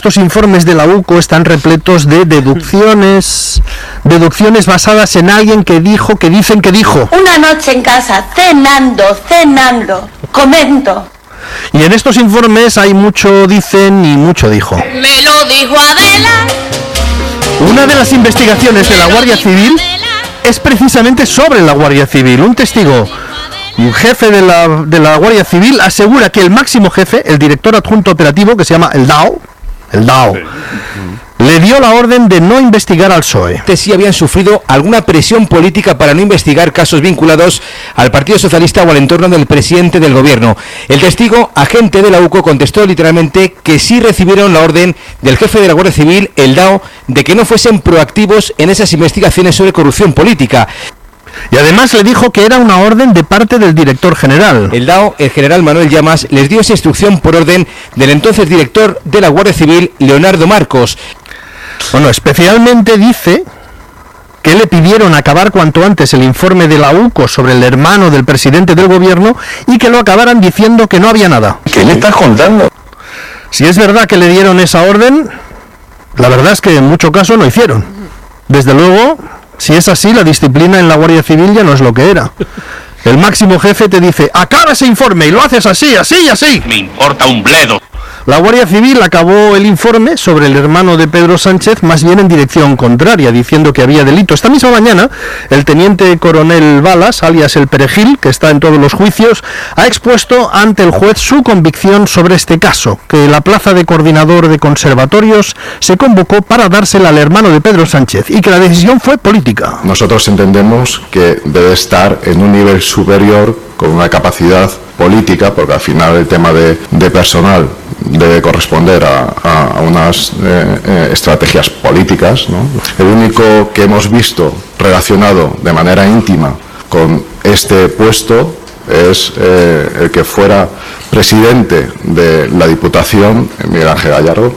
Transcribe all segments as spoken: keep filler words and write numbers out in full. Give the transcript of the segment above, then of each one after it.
estos informes de la U C O están repletos de deducciones, deducciones basadas en alguien que dijo, que dicen que dijo. Una noche en casa, cenando, cenando, comento. Y en estos informes hay mucho dicen y mucho dijo. Me lo dijo Adela. Una de las investigaciones de la Guardia Civil es precisamente sobre la Guardia Civil. Un testigo, un jefe de la, de la Guardia Civil, asegura que el máximo jefe, el director adjunto operativo, que se llama el D A O, el D A O, le dio la orden de no investigar al P S O E. Si habían sufrido alguna presión política para no investigar casos vinculados al Partido Socialista o al entorno del presidente del gobierno. El testigo, agente de la U C O, contestó literalmente que sí recibieron la orden del jefe de la Guardia Civil, el D A O, de que no fuesen proactivos en esas investigaciones sobre corrupción política. Y además le dijo que era una orden de parte del director general. El D A O, el general Manuel Llamas, les dio esa instrucción por orden del entonces director de la Guardia Civil, Leonardo Marcos. Bueno, especialmente dice que le pidieron acabar cuanto antes el informe de la U C O sobre el hermano del presidente del gobierno y que lo acabaran diciendo que no había nada. ¿Qué le estás contando? Si es verdad que le dieron esa orden, la verdad es que en mucho caso no hicieron. Desde luego, si es así, la disciplina en la Guardia Civil ya no es lo que era. El máximo jefe te dice, acaba ese informe, y lo haces así, así y así. Me importa un bledo. La Guardia Civil acabó el informe sobre el hermano de Pedro Sánchez más bien en dirección contraria, diciendo que había delito. Esta misma mañana, el teniente coronel Balas, alias el Perejil, que está en todos los juicios, ha expuesto ante el juez su convicción sobre este caso, que la plaza de coordinador de conservatorios se convocó para dársela al hermano de Pedro Sánchez y que la decisión fue política. Nosotros entendemos que debe estar en un nivel superior con una capacidad política, porque al final el tema de, de personal debe corresponder a, a, a unas eh, eh, estrategias políticas, ¿no? El único que hemos visto relacionado de manera íntima con este puesto es eh, el que fuera presidente de la Diputación, Miguel Ángel Gallardo.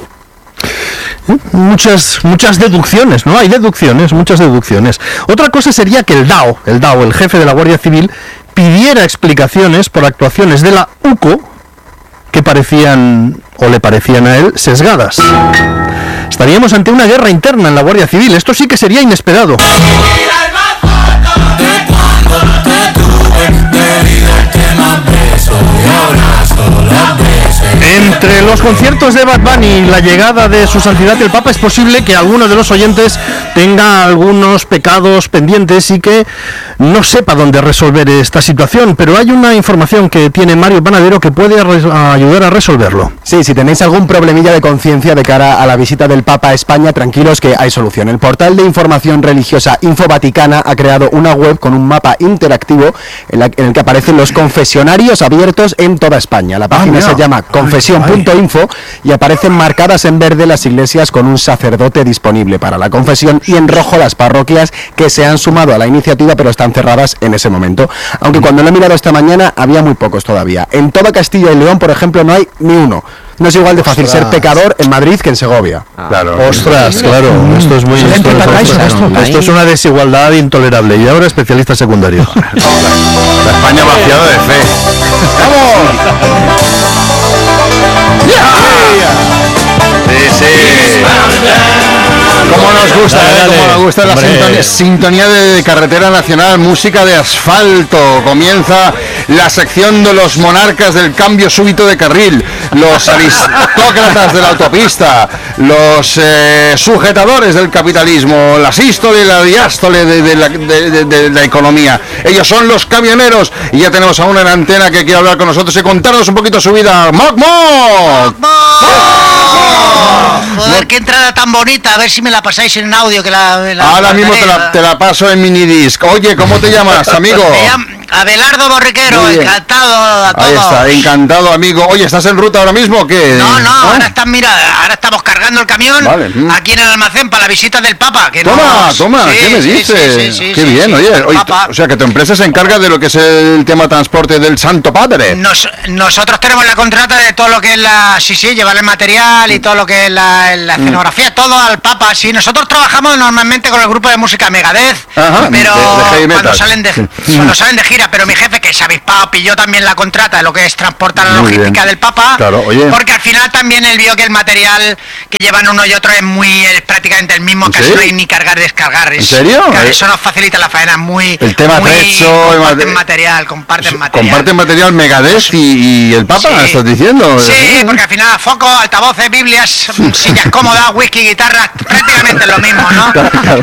Muchas, muchas deducciones, ¿no? Hay deducciones, muchas deducciones. Otra cosa sería que el D A O, el D A O, el jefe de la Guardia Civil, pidiera explicaciones por actuaciones de la U C O que parecían, o le parecían a él, sesgadas. Estaríamos ante una guerra interna en la Guardia Civil. Esto sí que sería inesperado. Entre los conciertos de Bad Bunny y la llegada de su santidad el Papa es posible que alguno de los oyentes tenga algunos pecados pendientes y que no sepa dónde resolver esta situación, pero hay una información que tiene Mario Panadero que puede a ayudar a resolverlo. Sí, si tenéis algún problemilla de conciencia de cara a la visita del Papa a España, tranquilos que hay solución. El portal de información religiosa Info Vaticana ha creado una web con un mapa interactivo en, la, en el que aparecen los confesionarios abiertos en toda España. La página ah, se llama confesión punto info y aparecen marcadas en verde las iglesias con un sacerdote disponible para la confesión y en rojo las parroquias que se han sumado a la iniciativa pero están cerradas en ese momento. Aunque cuando lo he mirado esta mañana había muy pocos todavía. En toda Castilla y León, por ejemplo, no hay ni uno. No es igual de fácil Ostras. ser pecador en Madrid que en Segovia. Ah, claro. Ostras, claro. Esto es muy... Esto, esto, esto, esto es una desigualdad intolerable. Y ahora especialista secundario. La España vaciada de fe. ¡Vamos! Sí, sí. Como nos gusta, dale, ¿eh? dale. Como nos gusta la sintonía, sintonía de carretera nacional, música de asfalto. Comienza la sección de los monarcas del cambio súbito de carril, los aristócratas de la autopista, los eh, sujetadores del capitalismo, la sístole y la diástole de, de, la, de, de, de la economía. Ellos son los camioneros y ya tenemos a una en antena que quiere hablar con nosotros y contarnos un poquito su vida. ¡Moc, moc! Joder, qué entrada tan bonita, a ver si me la pasáis en audio que la... la Ahora mismo te la, te la paso en minidisc. Oye, ¿cómo te llamas, amigo? Me llamo Abelardo Borriquero, encantado a todos. Ahí está, encantado, amigo. Oye, ¿estás en ruta ahora mismo o qué? No, no, ¿no? ahora están, mira, ahora estamos cargando el camión vale. aquí en el almacén para la visita del Papa. Que toma, nos... toma, sí, ¿qué me sí, dices? Sí, sí, sí, qué sí, bien, sí, oye, sí, oye o sea, que tu empresa se encarga de lo que es el tema transporte del Santo Padre. Nos, nosotros tenemos la contrata de todo lo que es la, sí, sí, llevar el material y todo lo que es la, la escenografía, mm. todo al Papa. Sí, nosotros trabajamos normalmente con el grupo de música Megadeth, Ajá, pero de, de heavy metal. cuando salen de, sí. cuando salen de gira mentira, pero mi jefe, que es avispado, pilló también la contrata de lo que es transportar la Muy logística bien. del Papa. Claro, oye. Porque al final también él vio que el material que llevan uno y otro es muy es prácticamente el mismo, ¿En casi serio? no hay ni cargar descargar. Es, ¿En serio? Claro, Eh, eso nos facilita la faena, es muy. el tema muy, trecho, comparten eh, material, comparten material. Comparten material Megadeth y, y el Papa, Sí. ¿estás diciendo? Sí, porque al final foco, altavoces, biblias, sillas cómodas, whisky, guitarras, prácticamente lo mismo, ¿no? Claro, claro.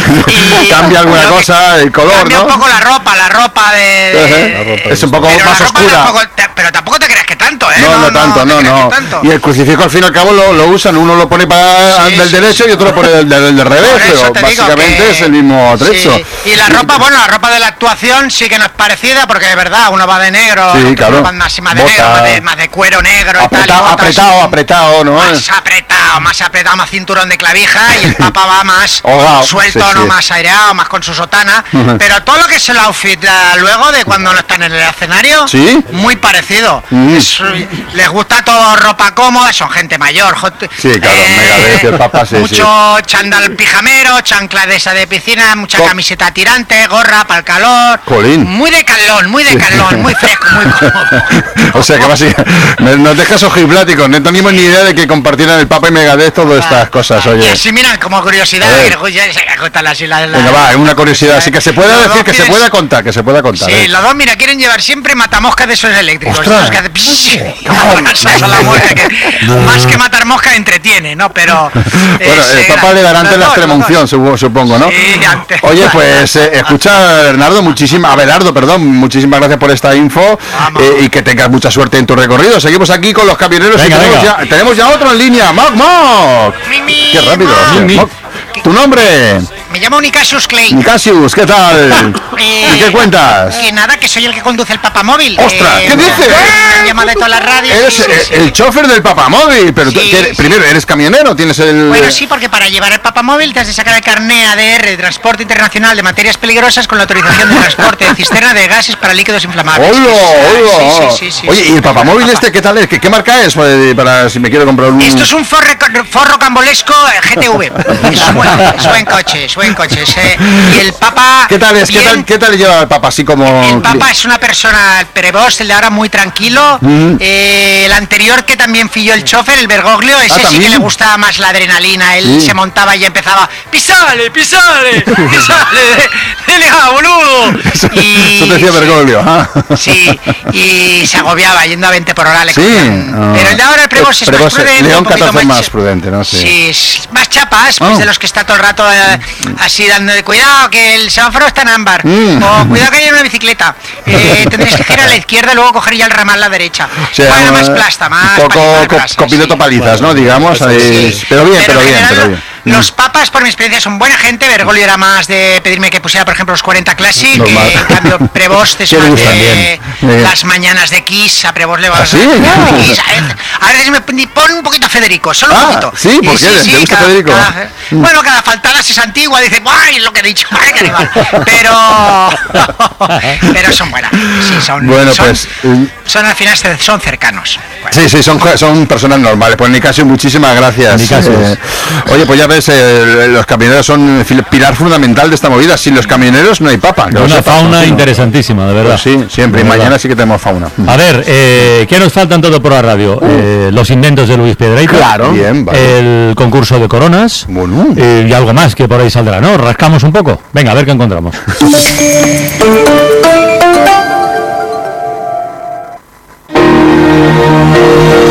Y Cambia alguna lo que- cosa, el color, Cambia ¿no? un poco la ropa, la ropa de... de- Ajá. de- Es un poco pero más la ropa oscura. tampoco te- pero tampoco te creas que tanto, ¿eh? No, no, tanto, te no, creas no. que tanto. Y el crucifijo al fin y al cabo lo, lo usan, uno lo pone para Sí, del sí, derecho sí. y otro lo pone del, del, del revés, Por eso pero te digo básicamente que- es el mismo trecho. Sí. Y la ropa, bueno, la ropa de la actuación sí que no es parecida, porque de verdad, uno va de negro, Sí, otro claro. va más, más de Bota. negro, más de, más de cuero negro y tal. y Apretado, botas apretado, apretado, ¿no? Más apretado, más apretado, más cinturón de clavija, y el Papa va más Holgado, suelto, sí, no sí. más aireado, más con su sotana. Ujú. Pero todo lo que es el outfit la- luego de cuando no están en el escenario, ¿Sí? muy parecido. Mm. Es- les gusta todo ropa cómoda, son gente mayor. hot- Sí, claro, Megadeth, el Papa, sí, mucho chándal pijamero, chancla de esa de piscina, mucha Co- camiseta tirante, gorra para el calor. Colín. Muy de calón, muy de calón, muy fresco, muy cómodo. O sea que básicamente nos dejas ojipláticos, no teníamos ni idea de que compartieran el Papa y Megadeth todas estas cosas, Y oye. así, mira, como curiosidad, A ver. que le- ya se cuentan así la, la- Venga, va, una curiosidad, así que se pueda Los decir, dos que se quieren- pueda contar, que se pueda contar. Sí, ¿eh? los dos, mira, quieren llevar siempre matamoscas de esos eléctricos. ¡Ostras! Esos que hacen psh, abrazas a la mosca, que más que matar mosca entretiene, ¿no? Pero... Bueno, es, el eh, Papa le dará los antes la dos, los extremunción, dos. supo- supongo, ¿no? Sí, antes. Oye, pues eh, escucha, Bernardo, muchísimas, Abelardo, perdón, muchísimas gracias por esta info Vamos. eh, y que tengas mucha suerte en tu recorrido. Seguimos aquí con los camioneros Venga, y tenemos venga. ya, tenemos ya otro en línea. ¡Moc, Moc! Mi, mi, ¡Qué rápido! Moc. Sí, Moc. ¿Tu nombre? Me llamo Nicasius Clay. Nicasius, ¿qué tal? Eh, ¿Y qué cuentas? Que nada, que soy el que conduce el papamóvil. ¡Ostras! ¿Qué me- dices? Me han llamado de todas las radios. Eres sí, sí, eh, sí. el chofer del papamóvil, pero tú- Sí, que eres- sí. primero, ¿eres camionero? ¿Tienes el...? Bueno, sí, porque para llevar el papamóvil te has de sacar el carné A D R de Transporte Internacional de Materias Peligrosas con la autorización de transporte de cisterna de gases para líquidos inflamables. ¡Hola, hola! Sí, sí, sí, sí, Oye, sí. ¿y el papamóvil Papá. este qué tal es? ¿Qué, qué marca es? Para, para si me quiero comprar un... Esto es un forre- forro cambolesco eh, G T V. Es buen, es buen coche, es buen coche. es, eh, y el Papa... ¿Qué tal es? ¿Qué bien. tal, ¿Qué tal lleva el Papa así como...? El Papa es una persona, el Perebost, el de ahora muy tranquilo. Mm. Eh, el anterior que también filló el chofer, el Bergoglio, ese sí que ¿también? le gustaba más la adrenalina. Él Sí. se montaba y empezaba, ¡pisale, pisale, pisale! ¡Venga, boludo! Eso Y- te decía Bergoglio. ah. Sí, y se agobiaba yendo a veinte por hora. le Sí, cogían. ah. Pero el de ahora, el Prevost, es más Prevost, prudente, León un poquito catorce más, más prudente, ¿no? Sí. Sí, es más chapas, pues Oh. de los que está todo el rato eh, así dando cuidado que el semáforo está en ámbar, Mm. o cuidado que hay una bicicleta, eh, tendréis que girar a la izquierda y luego coger ya el ramal a la derecha. O sea, bueno, más eh, plasta, más un poco paliza, co- grasa, copiloto sí. palizas, ¿no? Digamos, ahí- Sí. pero bien, pero en bien, general, pero bien. Los papas, por mi experiencia, son buena gente. Bergoglio era más de pedirme que pusiera, por ejemplo, los cuarenta Classic. Normal. eh, en cambio, Prevost es Que le más gustan de bien. Bien. las mañanas de Kiss. A Prevost le va ¿Ah, a sí? de Kiss. A veces, a veces me pon- pon un poquito a Federico, solo un Ah, poquito. sí, ¿por Y qué? ¿Te gusta cada- Federico? cada- bueno, cada faltada si es antigua, dice, ¡ay! Lo que he dicho, ¡ay, qué animal! Pero. Pero son buenas. Sí, son, Bueno, son, pues, mm. son al final son cercanos. Bueno. Sí, sí, son, son personas normales. Pues Nicasio, muchísimas gracias. Nicasio. Eh, oye, pues ya ves, eh, los camioneros son fil- pilar fundamental de esta movida. Sin los camioneros no hay papa. que lo Una sepas, fauna ¿no? Sí, ¿no? interesantísima, de verdad. Pues sí, siempre. Y De verdad. mañana sí que tenemos fauna. A ver, eh, ¿qué nos faltan todo por la radio? Eh, los inventos de Luis Piedrahita. Claro. Bien, vale. El concurso de coronas. Bueno. eh, y algo más que por ahí saldrá, ¿no? Rascamos un poco. Venga, a ver qué encontramos.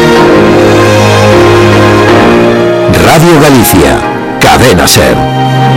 Radio Galicia, Cadena Ser.